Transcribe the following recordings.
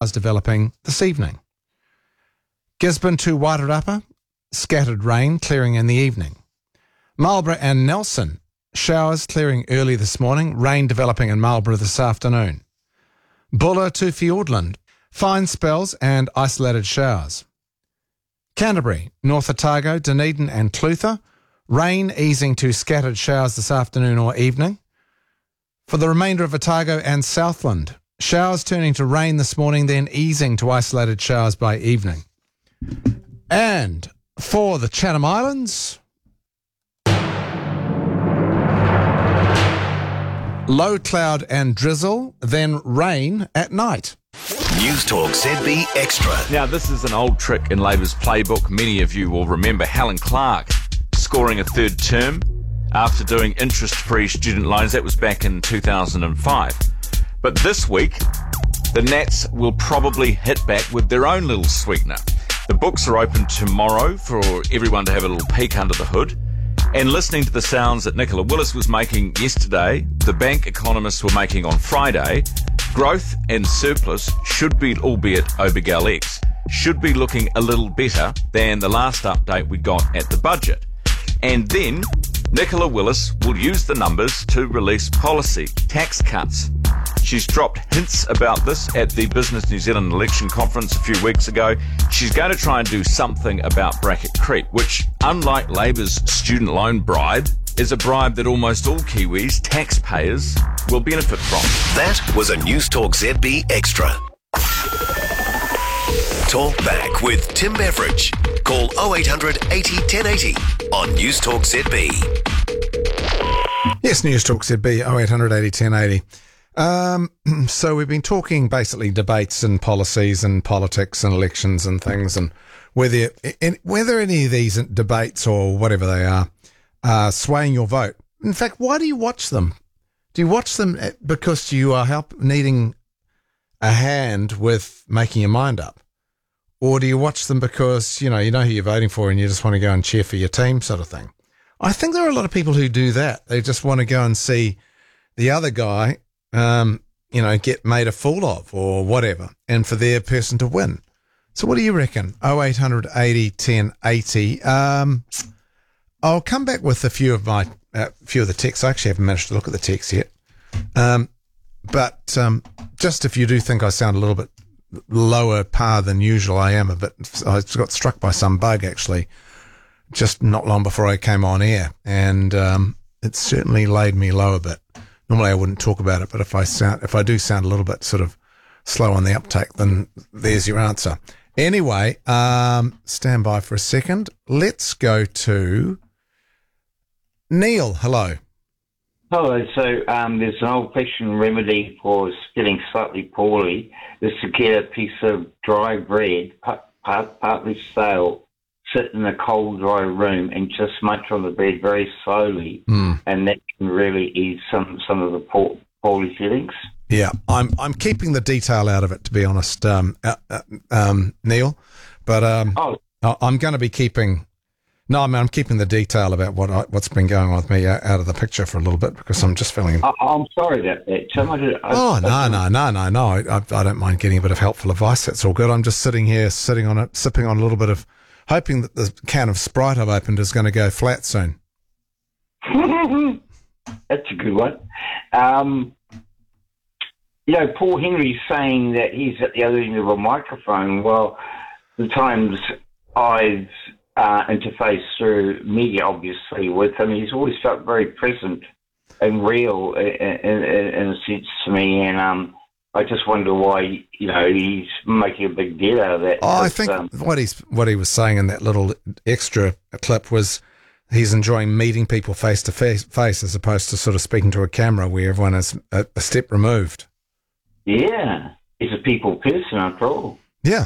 showers developing this evening. Gisborne to Wairarapa, scattered rain clearing in the evening. Marlborough and Nelson, showers clearing early this morning, rain developing in Marlborough this afternoon. Buller to Fiordland, fine spells and isolated showers. Canterbury, North Otago, Dunedin and Clutha, rain easing to scattered showers this afternoon or evening. For the remainder of Otago and Southland, showers turning to rain this morning, then easing to isolated showers by evening. And for the Chatham Islands, low cloud and drizzle, then rain at night. News Talk ZB Extra. Now, this is an old trick in Labour's playbook. Many of you will remember Helen Clark scoring a third term after doing interest-free student loans. That was back in 2005. But this week, the Nats will probably hit back with their own little sweetener. The books are open tomorrow for everyone to have a little peek under the hood. And listening to the sounds that Nicola Willis was making yesterday, the bank economists were making on Friday, growth and surplus should be, albeit Obergel X, should be looking a little better than the last update we got at the budget. And then Nicola Willis will use the numbers to release policy, tax cuts. She's dropped hints about this at the Business New Zealand election conference a few weeks ago. She's going to try and do something about bracket creep, which, unlike Labour's student loan bribe, is a bribe that almost all Kiwis, taxpayers, will benefit from. That was a News Talk ZB Extra. Talk back with Tim Beveridge. Call 0800 80 1080 on News Talk ZB. Yes, News Talk ZB 0800 80 1080. So we've been talking basically debates and policies and politics and elections and things, and whether any of these debates or whatever they are swaying your vote. In fact, why do you watch them? Do you watch them because you are needing a hand with making your mind up? Or do you watch them because, you know who you're voting for and you just want to go and cheer for your team sort of thing? I think there are a lot of people who do that. They just want to go and see the other guy get made a fool of or whatever, and for their person to win. So what do you reckon? 0800 80 1080. I'll come back with a few of the texts. I actually haven't managed to look at the texts yet. But just if you do think I sound a little bit lower par than usual, I got struck by some bug actually just not long before I came on air, and it certainly laid me low a bit. Normally I wouldn't talk about it, but if I do sound a little bit sort of slow on the uptake, then there's your answer. Anyway, stand by for a second. Let's go to Neil. Hello. Hello. So there's an old-fashioned remedy for feeling slightly poorly. Is to get a piece of dry bread, partly stale, sit in a cold, dry room and just munch on the bread very slowly, and that can really ease some of the poorly feelings. Yeah, I'm keeping the detail out of it, to be honest, Neil. But I'm going to be keeping. No, I mean, I'm keeping the detail about what's been going on with me out of the picture for a little bit, because I'm just feeling. I'm sorry about that. No. I don't mind getting a bit of helpful advice. That's all good. I'm just sitting here, sipping on a little bit of, hoping that the can of Sprite I've opened is going to go flat soon. That's a good one. Paul Henry's saying that he's at the other end of a microphone. Well, the times I've interfaced through media, obviously, with him, he's always felt very present and real in a sense to me, and I just wonder why, he's making a big deal out of that. Oh, I think what he was saying in that little extra clip was he's enjoying meeting people face to face as opposed to sort of speaking to a camera where everyone is a step removed. Yeah, he's a people person after all. Yeah.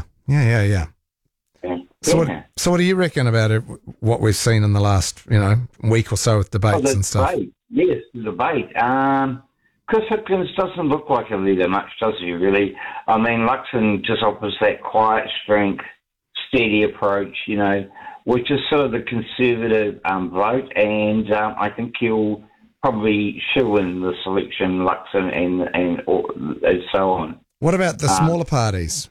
So what do you reckon about it, what we've seen in the last, week or so with debates and stuff? Yes, the debate. Chris Hipkins doesn't look like a leader much, does he, really? I mean, Luxon just offers that quiet strength, steady approach, which is sort of the conservative vote, and I think he'll probably shoe in the selection, Luxon and so on. What about the smaller parties?